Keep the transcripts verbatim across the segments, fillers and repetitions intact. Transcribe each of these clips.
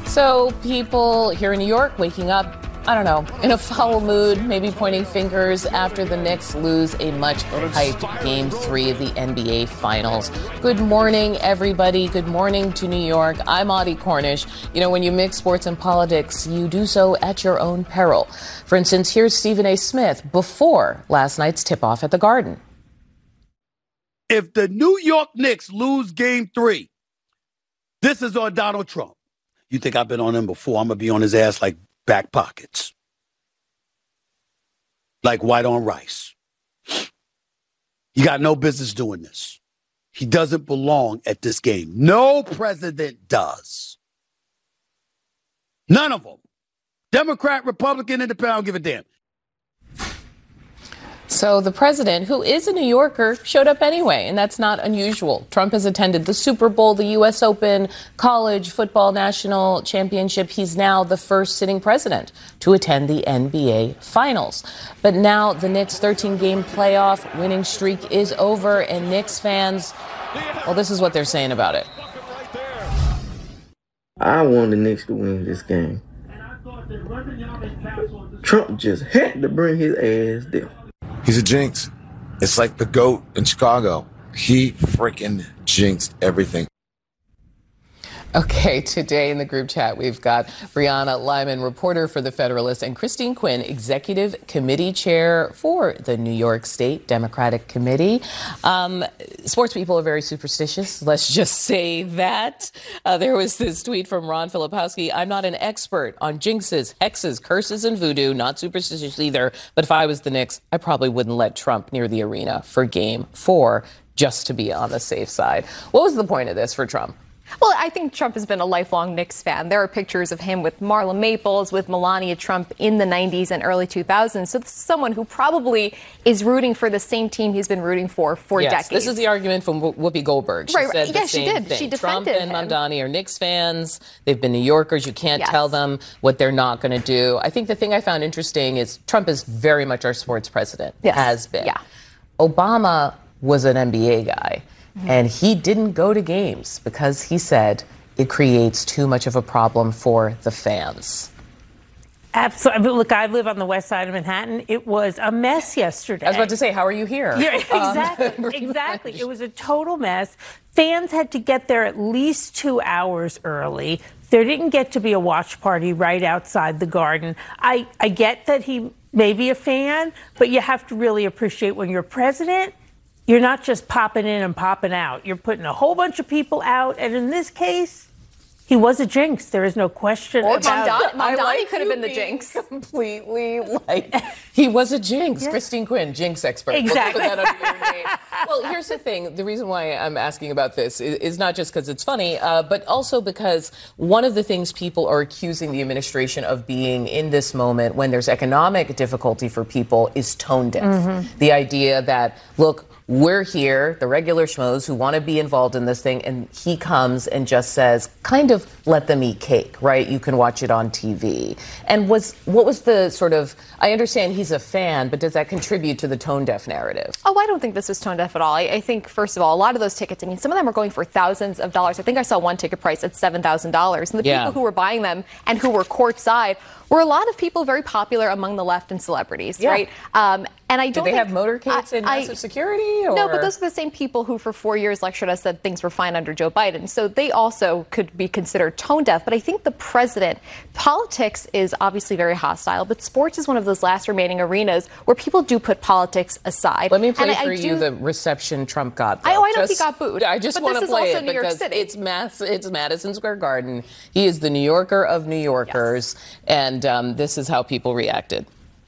So people here in New York waking up, I don't know, in a foul mood, maybe pointing fingers after the Knicks lose a much-hyped Game three of the N B A Finals. Good morning, everybody. Good morning to New York. I'm Audie Cornish. You know, when you mix sports and politics, you do so at your own peril. For instance, here's Stephen A. Smith before last night's tip-off at the Garden. If the New York Knicks lose Game three, this is on Donald Trump. You think I've been on him before? I'm going to be on his ass like back pockets. Like white on rice. He got no business doing this. He doesn't belong at this game. No president does. None of them. Democrat, Republican, Independent, I don't give a damn. So the president, who is a New Yorker, showed up anyway, and that's not unusual. Trump has attended the Super Bowl, the U S Open, college football national championship. He's now the first sitting president to attend the N B A Finals. But now the Knicks' thirteen-game playoff winning streak is over, and Knicks fans, well, this is what they're saying about it. I want the Knicks to win this game. Trump just had to bring his ass there. He's a jinx. It's like the GOAT in Chicago. He freaking jinxed everything. Okay, today in the group chat, we've got Brianna Lyman, reporter for The Federalist, and Christine Quinn, executive committee chair for the New York State Democratic Committee. Um, sports people are very superstitious. Let's just say that. Uh, there was this tweet from Ron Filipowski. I'm not an expert on jinxes, hexes, curses, and voodoo. Not superstitious either. But if I was the Knicks, I probably wouldn't let Trump near the arena for game four just to be on the safe side. What was the point of this for Trump? Well, I think Trump has been a lifelong Knicks fan. There are pictures of him with Marla Maples, with Melania Trump in the nineties and early two thousands. So this is someone who probably is rooting for the same team he's been rooting for for yes, decades. This is the argument from Whoopi Goldberg. She right, said right. the Yeah, same she did. thing. She Trump defended and him. Mamdani are Knicks fans. They've been New Yorkers. You can't yes. tell them what they're not going to do. I think the thing I found interesting is Trump is very much our sports president. Yes. Has been. Yeah. Obama was an N B A guy, mm-hmm. and he didn't go to games because he said it creates too much of a problem for the fans. Absolutely. Look, I live on the west side of Manhattan. It was a mess yesterday. I was about to say, how are you here? Yeah, exactly. Um, exactly. It was a total mess. Fans had to get there at least two hours early. There didn't get to be a watch party right outside the Garden. I, I get that he may be a fan, but you have to really appreciate when you're president, you're not just popping in and popping out. You're putting a whole bunch of people out. And in this case, he was a jinx. There is no question or about it. Mamdani like could have been the jinx. Completely like he was a jinx. Yes. Christine Quinn, jinx expert. Exactly. We'll put that under your name. Well, here's the thing. The reason why I'm asking about this is, is not just because it's funny, uh, but also because one of the things people are accusing the administration of being in this moment when there's economic difficulty for people is tone deaf. Mm-hmm. The idea that, look, we're here, the regular schmoes who want to be involved in this thing, and he comes and just says, kind of let them eat cake, right? You can watch it on T V. And was what was the sort of, I understand he's a fan, but does that contribute to the tone-deaf narrative? Oh, I don't think this was tone-deaf at all. I, I think, first of all, a lot of those tickets, I mean, some of them are going for thousands of dollars. I think I saw one ticket price at seven thousand dollars. And the yeah. people who were buying them and who were courtside were a lot of people very popular among the left and celebrities, yeah. right? Um, and I don't Did they think, have motorcades I, and massive I, security? Or? No, but those are the same people who for four years lectured us that things were fine under Joe Biden. So they also could be considered tone deaf. But I think the president, politics is obviously very hostile, but sports is one of those last remaining arenas where people do put politics aside. Let me play and for I, I you do, the reception Trump got. Though. I, oh, I don't just, think he got booed. I just want to play it because it's, mass, it's Madison Square Garden. He is the New Yorker of New Yorkers, yes. and um, this is how people reacted.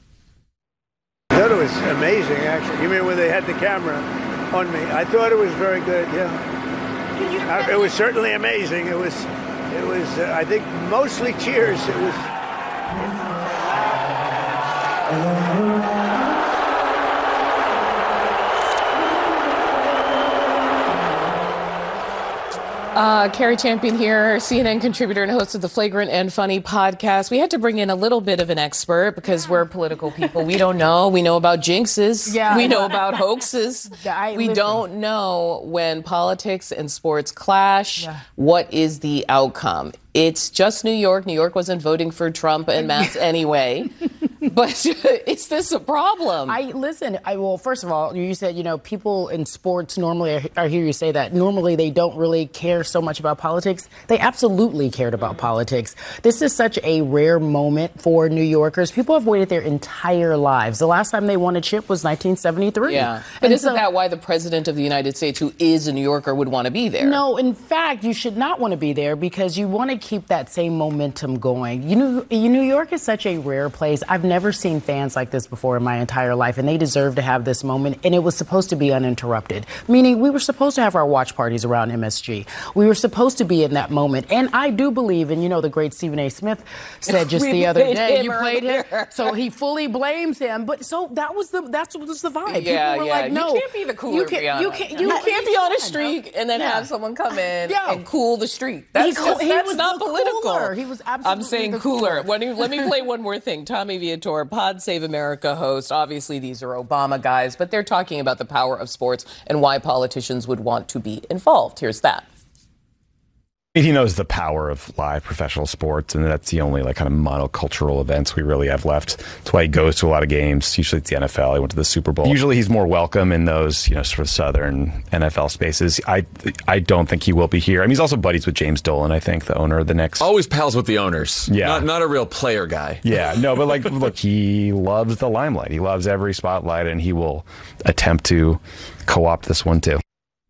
I thought it was amazing, actually. You mean when they had the camera on me? I thought it was very good. Yeah, I, it was certainly amazing. It was, it was. Uh, I think mostly cheers. It was. Uh, Carrie Champion here, C N N contributor and host of the Flagrant and Funny podcast. We had to bring in a little bit of an expert because we're political people. We don't know. We know about jinxes. Yeah, we know about hoaxes. I, we listen. don't know when politics and sports clash, yeah. what is the outcome. It's just New York. New York wasn't voting for Trump en masse anyway. But is this a problem? I listen. I well, first of all, you said you know people in sports normally. I, I hear you say that normally they don't really care so much about politics. They absolutely cared about politics. This is such a rare moment for New Yorkers. People have waited their entire lives. The last time they won a chip was nineteen seventy-three. Yeah, but and isn't so, that why the president of the United States, who is a New Yorker, would want to be there? No, in fact, you should not want to be there because you want to keep that same momentum going. You know, New York is such a rare place. I've never Never seen fans like this before in my entire life, and they deserve to have this moment. And it was supposed to be uninterrupted, meaning we were supposed to have our watch parties around M S G. We were supposed to be in that moment. And I do believe, and you know, the great Stephen A. Smith said just the other day, you played him, so he fully blames him. But so that was the that's what was the vibe. Yeah, People were yeah. like, no, you can't be the cooler you can't, Rihanna. You can't, you no, can't be on a streak and then yeah. have someone come in yeah. and cool the streak. That's, he, just, he that's was not political. Cooler. He was absolutely I'm saying the cooler. cooler. Let me, let me play one more thing. Tommy Viator, Pod Save America host. Obviously, these are Obama guys, but they're talking about the power of sports and why politicians would want to be involved. Here's that. He knows the power of live professional sports, and that's the only like kind of monocultural events we really have left. That's why he goes to a lot of games. Usually it's the N F L. He went to the Super Bowl. Usually he's more welcome in those, you know, sort of southern N F L spaces. I I don't think he will be here. I mean, he's also buddies with James Dolan, I think, the owner of the Knicks. Always pals with the owners. Yeah. Not, not a real player guy. Yeah, no, but like, look, he loves the limelight. He loves every spotlight, and he will attempt to co-opt this one too.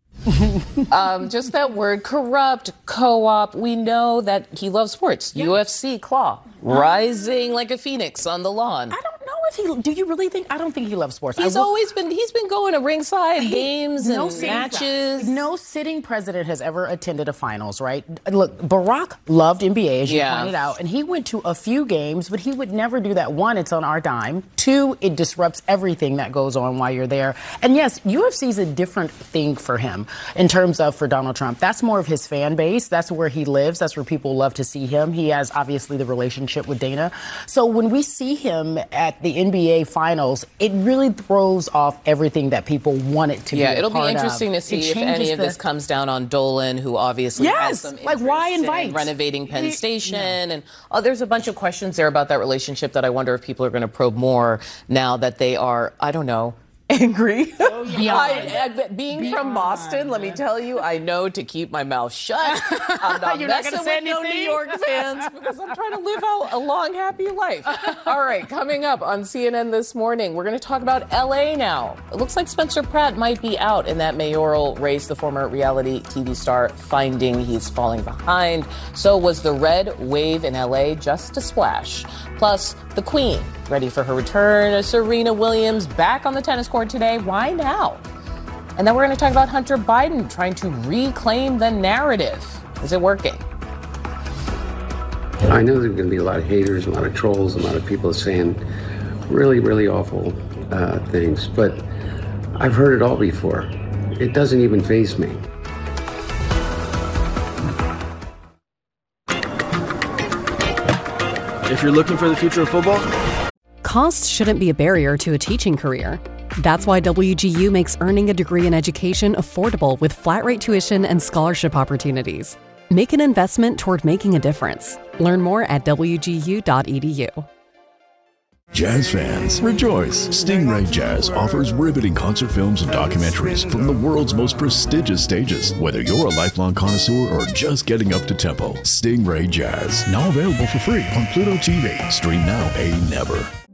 um, just that word, corrupt, co-op. We know that he loves sports. Yeah. U F C, Claw, rising like a phoenix on the lawn. I don't know if he. Do you really think? I don't think he loves sports. He's will, always been. He's been going to ringside he, games no and matches. No sitting president has ever attended a finals, right? Look, Barack loved N B A, as you yeah. pointed out, and he went to a few games, but he would never do that. One, it's on our dime. Two, it disrupts everything that goes on while you're there. And yes, U F C is a different thing for him in terms of for Donald Trump. That's more of his fan base. That's where he lives. That's where people love to see him. He has obviously the relationship with Dana. So when we see him at the N B A finals, it really throws off everything that people want it to yeah, be. Yeah, it'll be interesting of. to see if any of the... this comes down on Dolan, who obviously yes, has some like why invite in renovating Penn he, Station, yeah. and oh, there's a bunch of questions there about that relationship that I wonder if people are going to probe more now that they are, I don't know, angry. Oh, yeah. I, I, being Beyond. from Boston, let me tell you, I know to keep my mouth shut. I'm not You're messing not with say no New York fans because I'm trying to live out a long, happy life. All right, coming up on C N N this morning, we're going to talk about L A now. It looks like Spencer Pratt might be out in that mayoral race, the former reality T V star finding he's falling behind. So was the red wave in L A just a splash? Plus, the Queen, ready for her return. Serena Williams back on the tennis court today. Why now? And then we're going to talk about Hunter Biden trying to reclaim the narrative. Is it working? I know there are going to be a lot of haters, a lot of trolls, a lot of people saying really, really awful uh, things. But I've heard it all before. It doesn't even faze me. If you're looking for the future of football, cost shouldn't be a barrier to a teaching career. That's why W G U makes earning a degree in education affordable with flat rate tuition and scholarship opportunities. Make an investment toward making a difference. Learn more at W G U dot E D U. Jazz fans, rejoice! Stingray Jazz offers riveting concert films and documentaries from the world's most prestigious stages. Whether you're a lifelong connoisseur or just getting up to tempo, Stingray Jazz, now available for free on Pluto T V. Stream now, pay never.